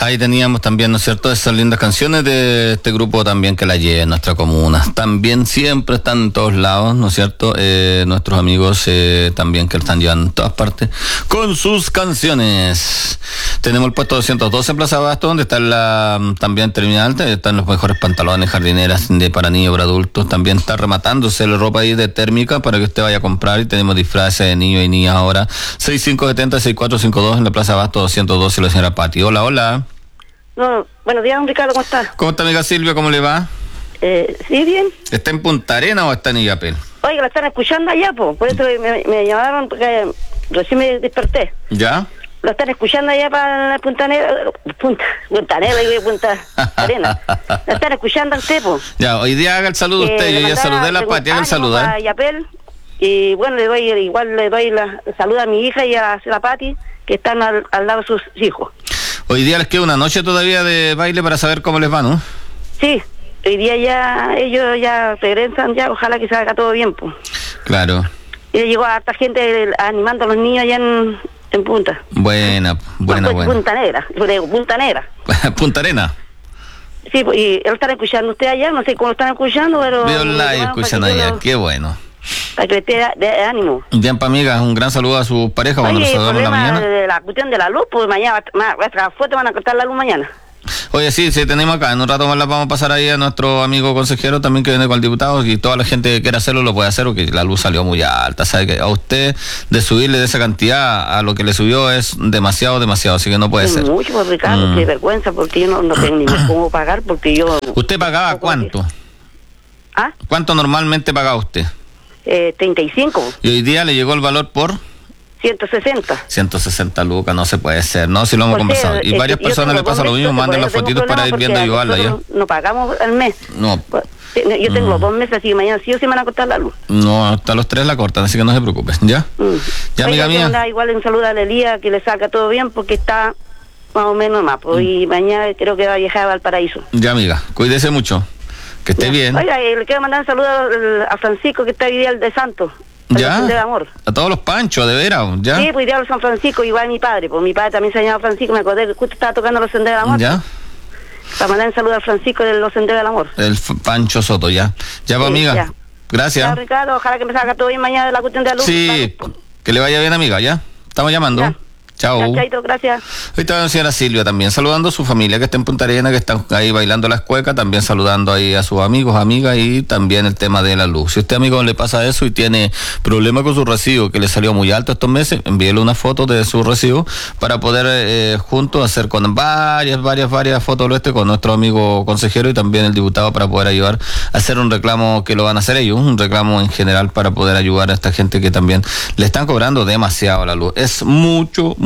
Ahí teníamos también, ¿no es cierto?, esas lindas canciones de este grupo también que la lleva en nuestra comuna. También siempre están en todos lados, ¿no es cierto?, nuestros amigos también que lo están llevando en todas partes con sus canciones. Tenemos el puesto 212 en Plaza Abasto, donde está la también terminal, están los mejores pantalones, jardineras para niños, para adultos. También está rematándose la ropa ahí de térmica para que usted vaya a comprar, y tenemos disfraces de niños y niñas ahora. 6570-6452 en la Plaza Abasto 212, la señora Pati. Hola, hola. No, buenos días, don Ricardo, ¿cómo está? ¿Cómo está, amiga Silvia? ¿Cómo le va? Sí, bien. ¿Está en Punta Arenas o está en Illapel? Oiga, la están escuchando allá, por eso me llamaron, porque recién me desperté. ¿Ya? Lo están escuchando allá para la Punta Arenas. La están escuchando al Tepo. Ya, hoy día haga el saludo usted, yo ya saludé a la Pati, haga el saludo. A Illapel, y bueno, le doy la saludo a mi hija y a la Pati, que están al lado de sus hijos. Hoy día les queda una noche todavía de baile para saber cómo les va, ¿no? Sí, hoy día ya ellos ya regresan, ya ojalá que se haga todo bien, pues. Claro. Y llegó a harta gente animando a los niños allá en Punta. Buena. Punta Negra, Punta Negra. Punta Arena. Sí, y lo están escuchando usted allá, no sé cómo lo están escuchando, pero... Veo live, escuchan allá, qué bueno. Para que esté de ánimo. Bien, pa' amiga, un gran saludo a su pareja cuando los saludamos en la mañana. De la cuestión de la luz, pues mañana va a estar fuerte, van a cortar la luz mañana. Oye, sí, tenemos acá, en un rato más la vamos a pasar ahí a nuestro amigo consejero también que viene con el diputado, y toda la gente que quiera hacerlo lo puede hacer, porque la luz salió muy alta, sabe que a usted de subirle de esa cantidad a lo que le subió es demasiado, así que no puede ser. Mucho, pues, Ricardo, qué vergüenza, porque yo no tengo ni cómo pagar, porque yo... ¿Usted pagaba cuánto? ¿Ah? ¿Cuánto normalmente pagaba usted? 35. ¿Y hoy día le llegó el valor por? 160. 160 lucas, no se puede ser, ¿no? Si lo hemos conversado. Y varias personas le pasa lo mismo, manden las fotitos para ir viendo y ayudarla ya. No pagamos al mes. No. Yo tengo los 2 meses, así que mañana sí o sí me van a cortar la luz. No, hasta los 3 la cortan, así que no se preocupe, ¿ya? Ya, amiga mía. Igual un saludo a Elías, que le saca todo bien, porque está más o menos más. Pues, y mañana creo que va a viajar a Valparaíso. Ya, amiga, cuídese mucho. Que esté bien. Oiga, le quiero mandar un saludo a Francisco, que está hoy día el de Santo. ¿Ya? De amor. A todos los panchos, de veras, ¿ya? Sí, pues iría a San Francisco, igual mi padre. Pues mi padre también se llamaba Francisco, me acordé que justo estaba tocando los Senderos del Amor. ¿Ya? Para mandar un saludo a Francisco de los Senderos del Amor. El Pancho Soto, ya. Ya, pues, amiga. Ya. Gracias. Ya, Ricardo, ojalá que me salga todo bien mañana de la cuestión de la luz. Sí, que le vaya bien, amiga, ¿ya? Estamos llamando. Ya. Chao. Chaito, gracias. Hoy está la señora Silvia también, saludando a su familia que está en Punta Arenas, que están ahí bailando las cuecas, también saludando ahí a sus amigos, amigas, y también el tema de la luz. Si a usted, amigo, le pasa eso y tiene problema con su recibo, que le salió muy alto estos meses, envíele una foto de su recibo para poder juntos hacer con varias fotos con nuestro amigo consejero y también el diputado, para poder ayudar a hacer un reclamo que lo van a hacer ellos, un reclamo en general para poder ayudar a esta gente que también le están cobrando demasiado la luz. Es mucho,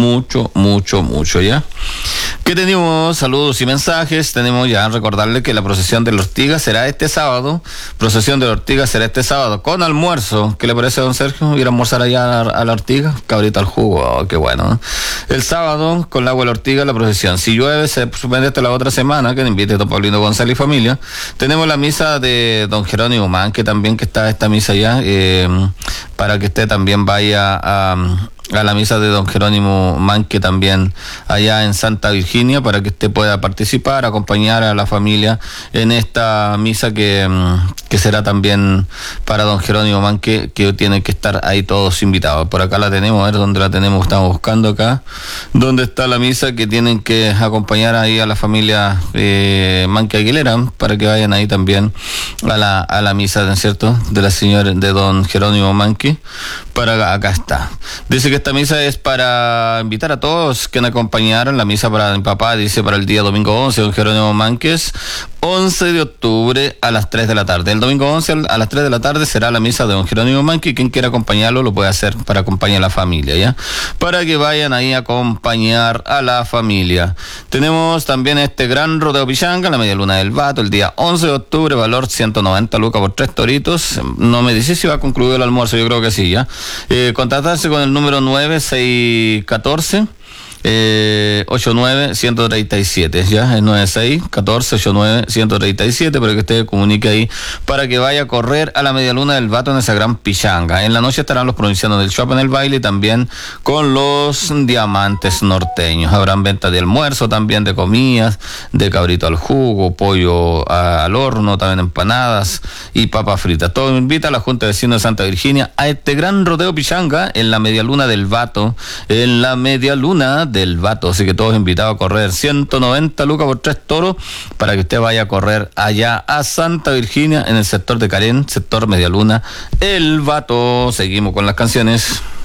¿ya? ¿Qué tenemos? Saludos y mensajes. Tenemos ya recordarle que la procesión de la Ortiga será este sábado. Procesión de la Ortiga será este sábado con almuerzo. ¿Qué le parece, don Sergio? Ir a almorzar allá a la Ortiga. Cabrito al jugo, qué bueno, ¿no? El sábado con la agua de la Ortiga la procesión. Si llueve, se suspende hasta la otra semana, que le invite a don Paulino González y familia. Tenemos la misa de don Jerónimo Man, que también que está esta misa ya, para que usted también vaya a la misa de don Jerónimo Manque también allá en Santa Virginia, para que usted pueda participar, acompañar a la familia en esta misa que será también para don Jerónimo Manque, que tienen que estar ahí todos invitados. Por acá la tenemos, a ver dónde la tenemos, estamos buscando acá dónde está la misa que tienen que acompañar ahí a la familia Manque Aguilera, para que vayan ahí también a la misa, ¿no es cierto?, de la señora de don Jerónimo Manque. Para acá está. Dice que esta misa es para invitar a todos que nos acompañaran. La misa para mi papá, dice, para el día domingo 11, don Jerónimo Mánquez, 11 de octubre a las 3 de la tarde. El domingo 11 a las 3 de la tarde será la misa de don Jerónimo Mánquez. Quien quiera acompañarlo lo puede hacer para acompañar a la familia, ¿ya? Para que vayan ahí a acompañar a la familia. Tenemos también este gran rodeo pichanga, la media luna del Vato, el día 11 de octubre, valor 190 lucas por 3 toritos. No me dice si va a concluir el almuerzo, yo creo que sí, ¿ya? Contactarse con el número 9614 89-137, ya, es 96-14-89-137, para que usted comunique ahí, para que vaya a correr a la Medialuna del Vato en esa gran pichanga. En la noche estarán los provincianos del Shop en el baile, y también con los diamantes norteños. Habrán ventas de almuerzo, también de comidas, de cabrito al jugo, pollo al horno, también empanadas y papas fritas. Todo invita a la Junta de Vecinos de Santa Virginia a este gran rodeo pichanga en la Medialuna del Vato, del Vato, así que todos invitados a correr 190 lucas por 3 toros, para que usted vaya a correr allá a Santa Virginia en el sector de Carén, sector Medialuna, el Vato. Seguimos con las canciones.